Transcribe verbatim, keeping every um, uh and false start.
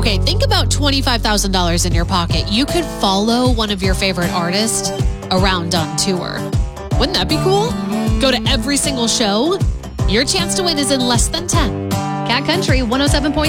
Okay, think about twenty-five thousand dollars in your pocket. You could follow one of your favorite artists around on tour. Wouldn't that be cool? Go to every single show. Your chance to win is in less than ten. Cat Country one oh seven point